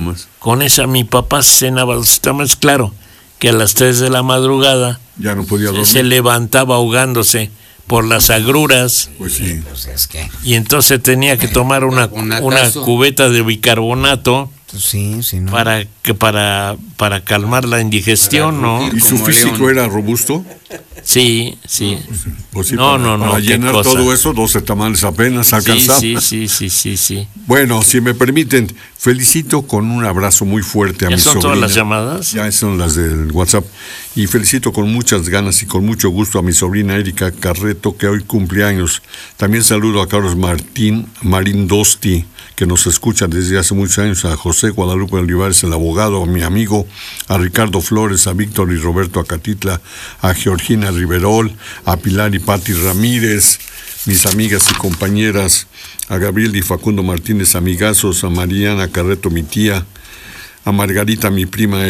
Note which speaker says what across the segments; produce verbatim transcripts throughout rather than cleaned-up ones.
Speaker 1: tamales.
Speaker 2: Con esa mi papá cenaba dos tamales, claro, que a las tres de la madrugada
Speaker 1: ya no podía dormir.
Speaker 2: Se levantaba ahogándose por las agruras.
Speaker 1: Pues sí.
Speaker 3: Pues es que...
Speaker 2: Y entonces tenía que tomar una, una cubeta de bicarbonato.
Speaker 3: Sí, sí, ¿no?
Speaker 2: Para que para para calmar la indigestión, ¿no?
Speaker 1: ¿Y su físico león. Era robusto?
Speaker 2: Sí, sí.
Speaker 1: No, pues, pues sí,
Speaker 2: no,
Speaker 1: para,
Speaker 2: no, no.
Speaker 1: Para llenar cosa. Todo eso, doce tamales apenas alcanzaba.
Speaker 2: Sí, sí, sí, sí, sí.
Speaker 1: Bueno, si me permiten, felicito con un abrazo muy fuerte a
Speaker 2: ¿Ya
Speaker 1: mi
Speaker 2: son
Speaker 1: sobrina.
Speaker 2: Todas las llamadas?
Speaker 1: Ya son las del WhatsApp. Y felicito con muchas ganas y con mucho gusto a mi sobrina Erika Carreto, que hoy cumple años. También saludo a Carlos Martín Marindosti, que nos escucha desde hace muchos años, a José Guadalupe Olivares, el abogado, a mi amigo, a Ricardo Flores, a Víctor y Roberto Acatitla, a Georgina Riverol, a Pilar y Pati Ramírez, mis amigas y compañeras, a Gabriel y Facundo Martínez, amigazos, a Mariana Carreto, mi tía, a Margarita, mi prima,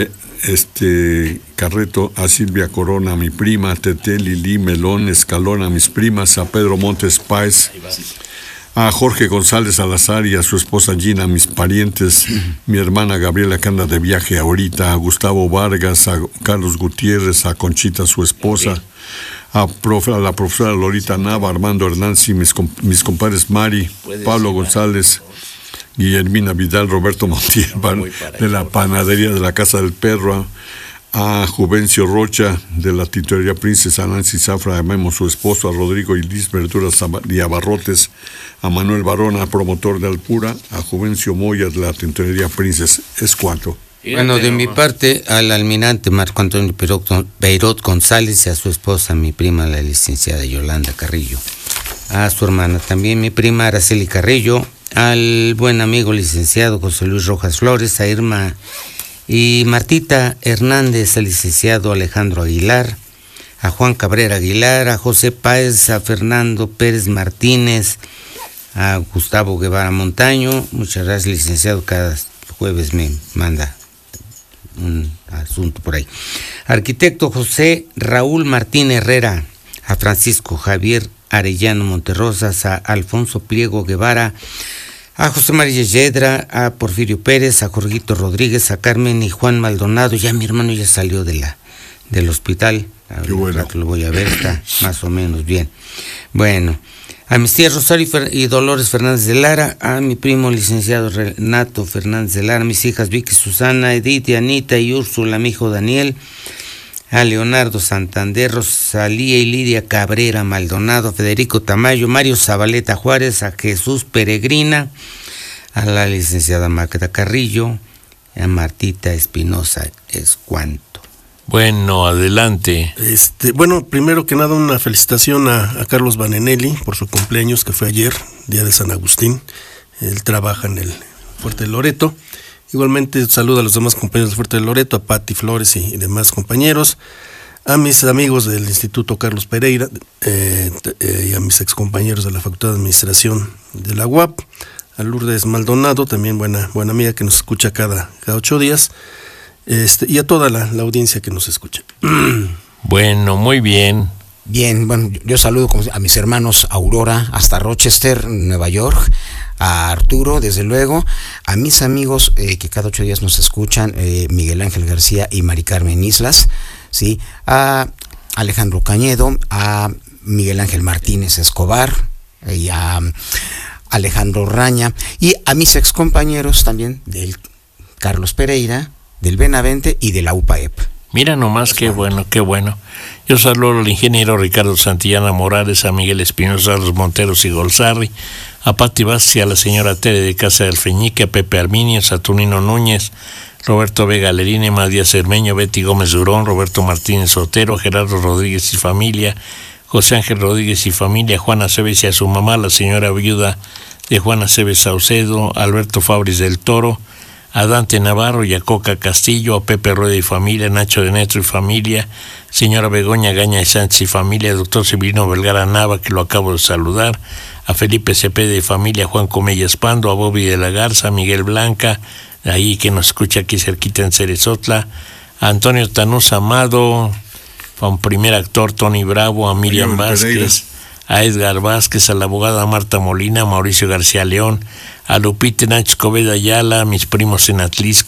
Speaker 1: este Carreto, a Silvia Corona, mi prima, a Tete, Lili, Melón, Escalón, a mis primas, a Pedro Montes Páez, a Jorge González Salazar y a su esposa Gina, mis parientes, mi hermana Gabriela, que anda de viaje ahorita, a Gustavo Vargas, a Carlos Gutiérrez, a Conchita, su esposa, a, profe, a la profesora Lolita Nava, Armando Hernández y mis, mis compadres Mari, Pablo González, Guillermina Vidal, Roberto Montiel, de la panadería de la Casa del Perro, a Juvencio Rocha, de la titulería Princesa, a Nancy Zafra, a Memo, su esposo, a Rodrigo Ilis Verduras y Abarrotes, a Manuel Barona, promotor de Alpura, a Juvencio Moya, de la titulería Princesa. ¿Es cuánto?
Speaker 3: Bueno, de mi parte, al almirante Marco Antonio Beirot González y a su esposa, mi prima, la licenciada Yolanda Carrillo, a su hermana también, mi prima Araceli Carrillo, al buen amigo licenciado José Luis Rojas Flores, a Irma y Martita Hernández, al licenciado Alejandro Aguilar, a Juan Cabrera Aguilar, a José Páez, a Fernando Pérez Martínez, a Gustavo Guevara Montaño. Muchas gracias, licenciado, cada jueves me manda un asunto por ahí. Arquitecto José Raúl Martín Herrera, a Francisco Javier Arellano Monterrosas, a Alfonso Pliego Guevara, a José María Yedra, a Porfirio Pérez, a Jorgito Rodríguez, a Carmen y Juan Maldonado. Ya mi hermano ya salió de la del hospital.
Speaker 1: Qué bueno.
Speaker 3: Lo voy a ver, está más o menos bien. Bueno, a mis tías Rosario y Dolores Fernández de Lara, a mi primo licenciado Renato Fernández de Lara, a mis hijas Vicky, Susana, Edith, Anita y Úrsula, mi hijo Daniel, a Leonardo Santander, Rosalía y Lidia Cabrera Maldonado, a Federico Tamayo, Mario Zabaleta Juárez, a Jesús Peregrina, a la licenciada Magda Carrillo, a Martita Espinosa Escuanto.
Speaker 2: Bueno, adelante.
Speaker 4: Este, bueno, primero que nada una felicitación a, a Carlos Vanenelli por su cumpleaños, que fue ayer, día de San Agustín. Él trabaja en el Fuerte de Loreto. Igualmente saludo a los demás compañeros del Fuerte de Loreto, a Pati Flores y, y demás compañeros, a mis amigos del Instituto Carlos Pereira eh, eh, y a mis excompañeros de la Facultad de Administración de la U A P, a Lourdes Maldonado, también buena, buena amiga que nos escucha cada, cada ocho días. Este, y a toda la, la audiencia que nos escucha.
Speaker 2: Bueno, muy bien.
Speaker 3: Bien, bueno, yo saludo a mis hermanos Aurora hasta Rochester, Nueva York, a Arturo, desde luego, a mis amigos eh, que cada ocho días nos escuchan, eh, Miguel Ángel García y Mari Carmen Islas, ¿sí? A Alejandro Cañedo, a Miguel Ángel Martínez Escobar y a Alejandro Raña, y a mis excompañeros también del Carlos Pereira, del Benavente y de la U P A E P.
Speaker 2: Mira nomás, qué bueno, qué bueno. Yo saludo al ingeniero Ricardo Santillana Morales, a Miguel Espinosa, a los Monteros y Golzarri, a Pati Basti, a la señora Tere de Casa del Feñique, a Pepe Arminio, a Saturnino Núñez, Roberto Vega Lerine, Matías Cermeño, Betty Gómez Durón, Roberto Martínez Otero, Gerardo Rodríguez y familia, José Ángel Rodríguez y familia, Juana Cebes y a su mamá, la señora viuda de Juana Cebes Saucedo, Alberto Fabris del Toro, a Dante Navarro y a Coca Castillo, a Pepe Rueda y familia, Nacho de Netro y familia, señora Begoña Gaña y Sánchez y familia, doctor Severino Vergara Nava, que lo acabo de saludar, a Felipe Cepeda y familia, Juan Comella Espando, a Bobby de la Garza, a Miguel Blanca, ahí que nos escucha aquí cerquita en Cerezotla, a Antonio Tanús Amado, a un primer actor Tony Bravo, a Miriam Vázquez, a Edgar Vázquez, a la abogada Marta Molina, a Mauricio García León, a Lupita Nacho Escobedo Ayala, a mis primos en Atlisco,